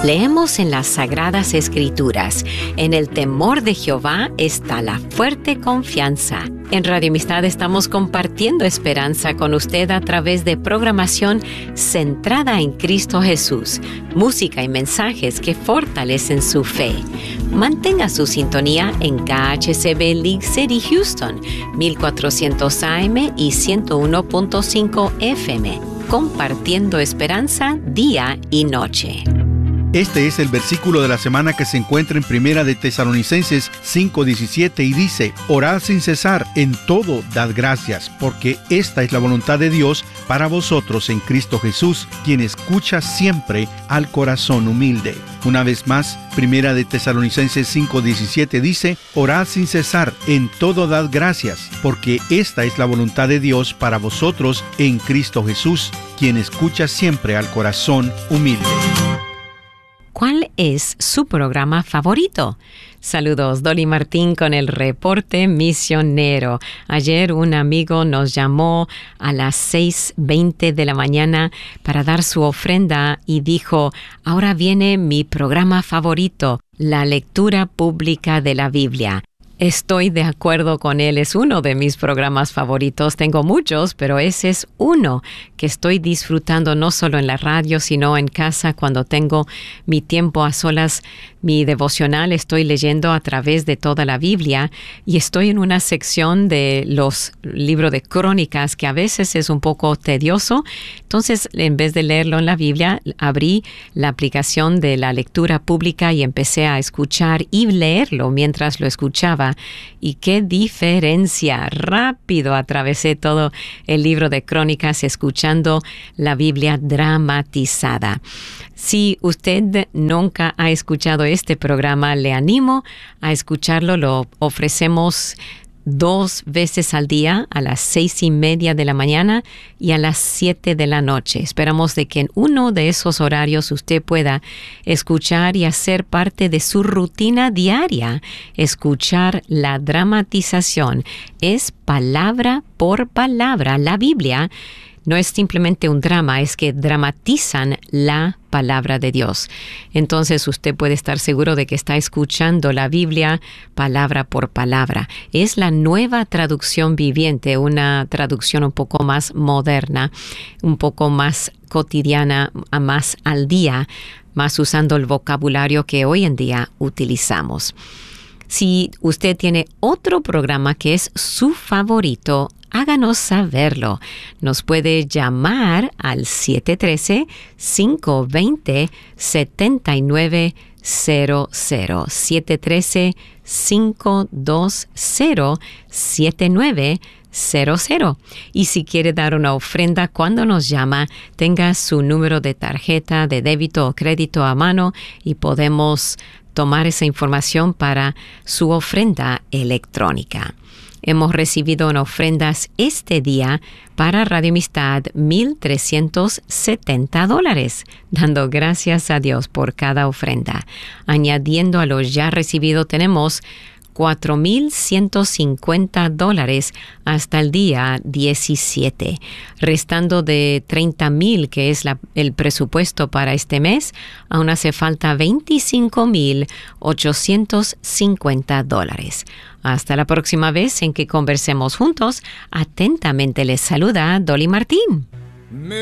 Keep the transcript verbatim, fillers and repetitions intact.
Leemos en las Sagradas Escrituras: en el temor de Jehová está la fuerte confianza. En Radio Amistad estamos compartiendo esperanza con usted a través de programación centrada en Cristo Jesús, música y mensajes que fortalecen su fe. Mantenga su sintonía en K H C B League City, Houston, mil cuatrocientos A M y ciento uno punto cinco F M, compartiendo esperanza día y noche. Este es el versículo de la semana que se encuentra en Primera de Tesalonicenses cinco diecisiete y dice: Orad sin cesar, en todo dad gracias, porque esta es la voluntad de Dios para vosotros en Cristo Jesús, quien escucha siempre al corazón humilde. Una vez más, Primera de Tesalonicenses cinco diecisiete dice: Orad sin cesar, en todo dad gracias, porque esta es la voluntad de Dios para vosotros en Cristo Jesús, quien escucha siempre al corazón humilde. ¿Cuál es su programa favorito? Saludos, Dolly Martín con el reporte misionero. Ayer un amigo nos llamó a las seis veinte de la mañana para dar su ofrenda y dijo: ahora viene mi programa favorito, la lectura pública de la Biblia. Estoy de acuerdo con él, es uno de mis programas favoritos. Tengo muchos, pero ese es uno que estoy disfrutando no solo en la radio, sino en casa cuando tengo mi tiempo a solas. Mi devocional estoy leyendo a través de toda la Biblia y estoy en una sección de los libros de crónicas que a veces es un poco tedioso. Entonces, en vez de leerlo en la Biblia, abrí la aplicación de la lectura pública y empecé a escuchar y leerlo mientras lo escuchaba. Y qué diferencia. Rápido atravesé todo el libro de crónicas escuchando la Biblia dramatizada. Si usted nunca ha escuchado este programa, le animo a escucharlo. Lo ofrecemos dos veces al día, a las seis y media de la mañana y a las siete de la noche. Esperamos de que en uno de esos horarios usted pueda escuchar y hacer parte de su rutina diaria. Escuchar la dramatización es palabra por palabra. La Biblia no es simplemente un drama, es que dramatizan la palabra de Dios. Entonces usted puede estar seguro de que está escuchando la Biblia palabra por palabra. Es la nueva traducción viviente, una traducción un poco más moderna, un poco más cotidiana, más al día, más usando el vocabulario que hoy en día utilizamos. Si usted tiene otro programa que es su favorito, háganos saberlo. Nos puede llamar al siete uno tres, cinco dos cero, siete nueve cero cero. siete uno tres, cinco dos cero, siete nueve cero cero. Y si quiere dar una ofrenda cuando nos llama, tenga su número de tarjeta de débito o crédito a mano y podemos tomar esa información para su ofrenda electrónica. Hemos recibido en ofrendas este día para Radio Amistad mil trescientos setenta dólares, dando gracias a Dios por cada ofrenda. Añadiendo a los ya recibido, tenemos cuatro mil ciento cincuenta dólares hasta el día diecisiete. Restando de treinta mil, que es la, el presupuesto para este mes, aún hace falta veinticinco mil ochocientos cincuenta dólares. Hasta la próxima vez en que conversemos juntos. Atentamente les saluda Dolly Martín.